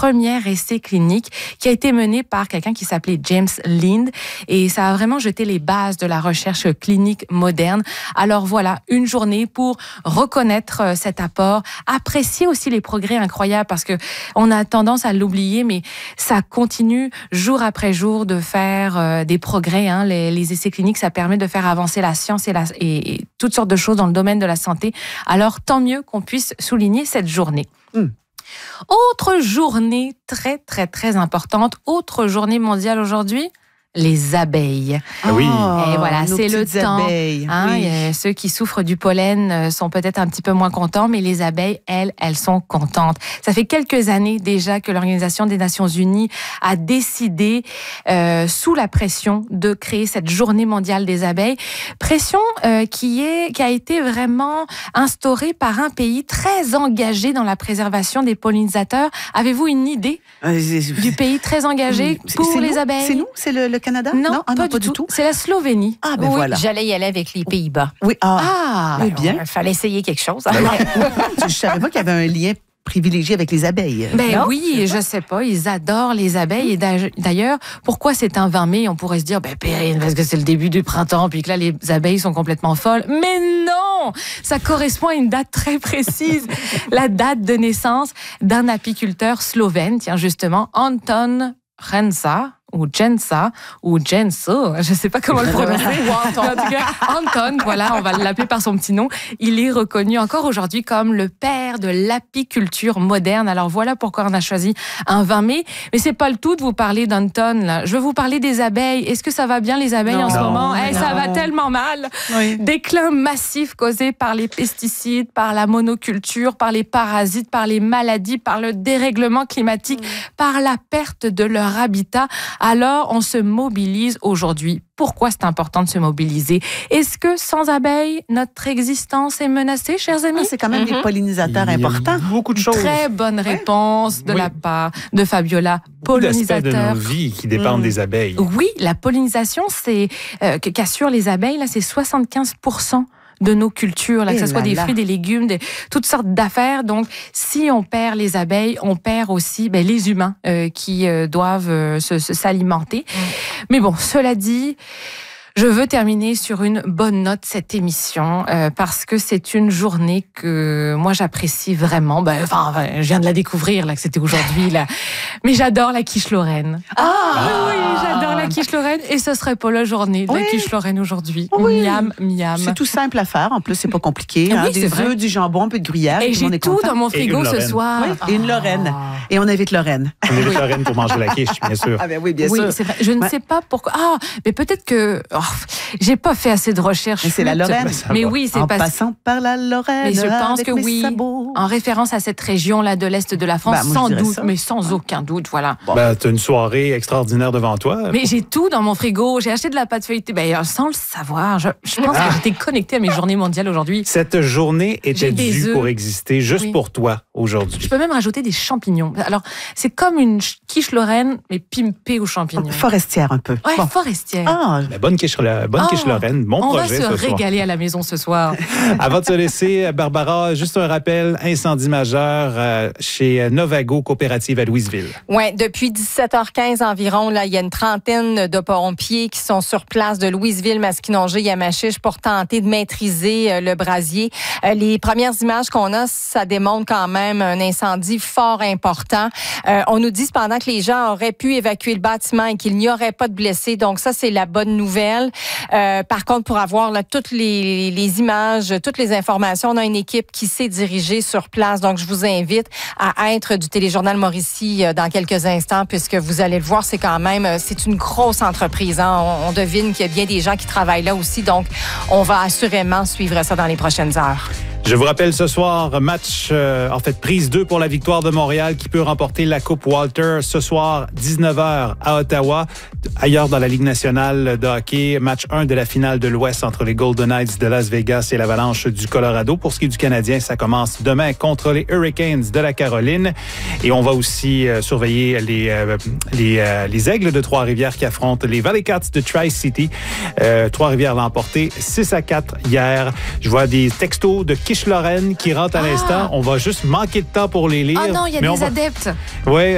premier essai clinique qui a été mené par quelqu'un qui s'appelait James Lind et ça a vraiment jeté les bases de la recherche clinique moderne. Alors voilà, une journée pour reconnaître cet apport, apprécier aussi les progrès incroyables parce que on a tendance à l'oublier, mais ça continue jour après jour de faire des progrès. Hein. Les essais cliniques, ça permet de faire avancer la science et toutes sortes de choses dans le domaine de la santé. Alors tant mieux qu'on puisse souligner cette journée. Autre journée très, très, très importante, autre journée mondiale aujourd'hui, les abeilles. Ah oui. Et voilà, c'est le temps. Hein, oui. Ceux qui souffrent du pollen sont peut-être un petit peu moins contents, mais les abeilles, elles sont contentes. Ça fait quelques années déjà que l'Organisation des Nations Unies a décidé, sous la pression, de créer cette journée mondiale des abeilles. Pression qui a été vraiment instaurée par un pays très engagé dans la préservation des pollinisateurs. Avez-vous une idée du pays très engagé pour les abeilles? C'est nous? C'est le Canada? Non, pas du tout. C'est la Slovénie. Ah, ben oui, voilà. J'allais y aller avec les Pays-Bas. Oui, bien. Il fallait essayer quelque chose. Je ne savais pas qu'il y avait un lien privilégié avec les abeilles. Ben oui, je sais pas, ils adorent les abeilles. Et d'ailleurs, pourquoi c'est un 20 mai? On pourrait se dire, Perrine, parce que c'est le début du printemps, puis que là, les abeilles sont complètement folles. Mais non! Ça correspond à une date très précise. La date de naissance d'un apiculteur slovène, tiens, justement, Anton Rensa, ou Jensa, ou Jenso, je ne sais pas comment le prononcer. En tout cas, Anton, voilà, on va l'appeler par son petit nom. Il est reconnu encore aujourd'hui comme le père de l'apiculture moderne. Alors voilà pourquoi on a choisi un 20 mai. Mais c'est pas le tout de vous parler d'Anton, là. Je veux vous parler des abeilles. Est-ce que ça va bien, les abeilles, en ce moment? Ça va tellement mal. Oui. Déclin massif causé par les pesticides, par la monoculture, par les parasites, par les maladies, par le dérèglement climatique, par la perte de leur habitat. Alors, on se mobilise aujourd'hui. Pourquoi c'est important de se mobiliser? Est-ce que sans abeilles, notre existence est menacée, chers amis? C'est quand même des pollinisateurs importants. Beaucoup de choses. Très bonne réponse de la part de Fabiola. Pollinisateurs. De nos vies qui dépendent des abeilles. Oui, la pollinisation, c'est qu'assurent les abeilles, là, c'est 75% de nos cultures, là, que ce soit des fruits, des légumes, toutes sortes d'affaires. Donc, si on perd les abeilles, on perd aussi les humains qui doivent s'alimenter. Mais bon, cela dit, je veux terminer sur une bonne note cette émission parce que c'est une journée que moi j'apprécie vraiment. Je viens de la découvrir là, que c'était aujourd'hui là. Mais j'adore la quiche Lorraine. Oui, j'adore la quiche Lorraine et ce serait pas la journée de la quiche Lorraine aujourd'hui. Miam, miam. C'est tout simple à faire. En plus, c'est pas compliqué. Oui, des œufs, du jambon, un peu de gruyère. Et j'ai tout dans mon frigo ce soir. Et une Lorraine. Et on invite Lorraine. On invite Lorraine pour manger la quiche, bien sûr. Ah ben oui, bien sûr. C'est vrai. Je ne sais pas pourquoi. Mais peut-être que j'ai pas fait assez de recherches. Mais c'est la Lorraine. Mais oui, c'est en passant par la Lorraine. Mais je pense que oui. Sabots. En référence à cette région là de l'est de la France, sans doute, mais sans aucun doute, voilà. T'as une soirée extraordinaire devant toi. Mais j'ai tout dans mon frigo. J'ai acheté de la pâte feuilletée. Sans le savoir, je pense que j'étais connectée à mes journées mondiales aujourd'hui. Cette journée était due pour exister, juste pour toi aujourd'hui. Je peux même rajouter des champignons. Alors, c'est comme une quiche Lorraine, mais pimpée aux champignons. Forestière un peu. Ouais, forestière. Bonne quiche Lorraine, bon projet ce soir. On va se régaler à la maison ce soir. Avant de se laisser, Barbara, juste un rappel, incendie majeur chez Novago Coopérative à Louisville. Oui, depuis 17h15 environ, là, il y a une trentaine de pompiers qui sont sur place de Louisville, Masquinongé, Yamachiche pour tenter de maîtriser le brasier. Les premières images qu'on a, ça démontre quand même un incendie fort important. On nous dit cependant que les gens auraient pu évacuer le bâtiment et qu'il n'y aurait pas de blessés. Donc ça, c'est la bonne nouvelle. Par contre, pour avoir là, toutes les images, toutes les informations, on a une équipe qui s'est dirigée sur place. Donc, je vous invite à être du Téléjournal Mauricie dans quelques instants, puisque vous allez le voir, c'est quand même, c'est une grosse entreprise. Hein? On devine qu'il y a bien des gens qui travaillent là aussi. Donc, on va assurément suivre ça dans les prochaines heures. Je vous rappelle ce soir, match, prise 2 pour la victoire de Montréal qui peut remporter la Coupe Walter ce soir, 19h à Ottawa. Ailleurs dans la Ligue nationale de hockey, match 1 de la finale de l'Ouest entre les Golden Knights de Las Vegas et l'Avalanche du Colorado. Pour ce qui est du Canadien, ça commence demain contre les Hurricanes de la Caroline. Et on va aussi surveiller les Aigles de Trois-Rivières qui affrontent les Valley Cats de Tri-City. Trois-Rivières l'a emporté 6-4 hier. Je vois des textos de Quiche Lorraine qui rentrent à l'instant. On va juste manquer de temps pour les lire. Oh non, il y a des adeptes. Oui,